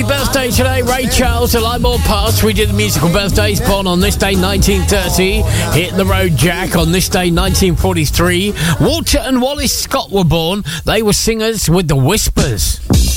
birthday today, Ray Charles, Alive More Past. We did the musical birthdays. Born on this day, 1930. Hit the Road Jack on this day, 1943. Walter and Wallace Scott were born. They were singers with the Whispers.